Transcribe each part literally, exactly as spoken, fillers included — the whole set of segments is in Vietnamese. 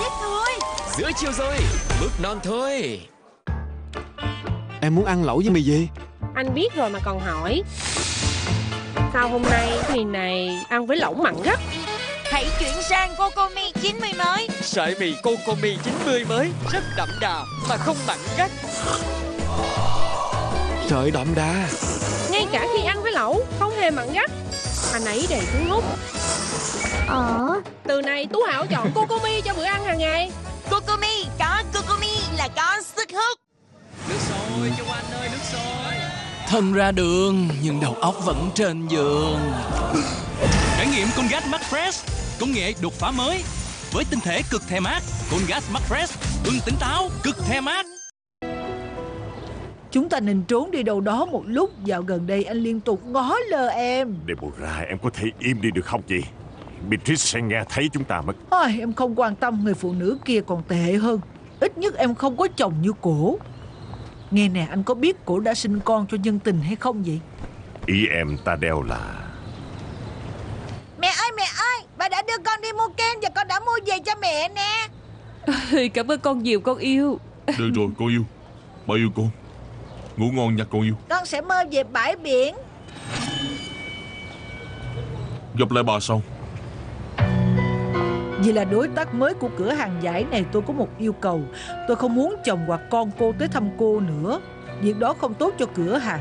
chết thôi. Giữa chiều rồi, bước non thôi. Em muốn ăn lẩu với mì gì? Anh biết rồi mà còn hỏi. Sao hôm nay mì này ăn với lẩu mặn gắt? Hãy chuyển sang Cocomi chín mươi mới. Sợi mì Cocomi chín mươi mới rất đậm đà mà không mặn gắt. Trời đậm đà. Ngay cả khi ăn với lẩu không hề mặn gắt. Anh ấy đầy cuốn hút. Ờ. Từ này Tú Hảo chọn Cocomi cho bữa ăn hàng ngày. Cocomi, có Cocomi là có sức hút. Nước sôi cho anh ơi, nước sôi. Thân ra đường nhưng đầu óc vẫn trên giường. Trải nghiệm Colgate Max Fresh, công nghệ đột phá mới với tinh thể cực the mát. Colgate Max Fresh, hương tỉnh táo, cực the mát. Chúng ta nên trốn đi đâu đó một lúc. Dạo gần đây anh liên tục ngó lơ em. Deborah, em có thể im đi được không chị? Beatrice sẽ nghe thấy chúng ta mất. Ai, em không quan tâm, người phụ nữ kia còn tệ hơn. Ít nhất em không có chồng như cổ. Nghe nè, anh có biết cổ đã sinh con cho nhân tình hay không vậy? Ý em ta đeo là... Mẹ ơi, mẹ ơi, bà đã đưa con đi mua kem và con đã mua về cho mẹ nè. Cảm ơn con nhiều con yêu. Được rồi con yêu, ba yêu con. Ngủ ngon nha con yêu. Con sẽ mơ về bãi biển. Gặp lại bà sau. Vì là đối tác mới của cửa hàng giải này, tôi có một yêu cầu. Tôi không muốn chồng hoặc con cô tới thăm cô nữa. Việc đó không tốt cho cửa hàng.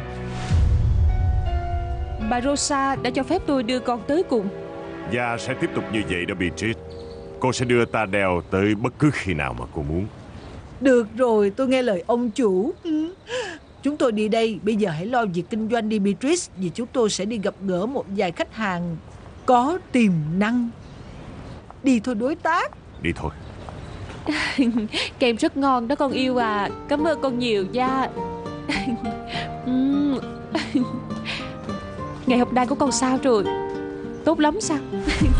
Bà Rosa đã cho phép tôi đưa con tới cùng. Và sẽ tiếp tục như vậy đó Beatrice. Cô sẽ đưa ta đeo tới bất cứ khi nào mà cô muốn. Được rồi, tôi nghe lời ông chủ. Chúng tôi đi đây. Bây giờ hãy lo việc kinh doanh đi Beatrice. Vì chúng tôi sẽ đi gặp gỡ một vài khách hàng có tiềm năng. Đi thôi đối tác. Đi thôi. Kem rất ngon đó con yêu à. Cảm ơn con nhiều nha. Ngày hôm nay của con sao rồi? Tốt lắm sao?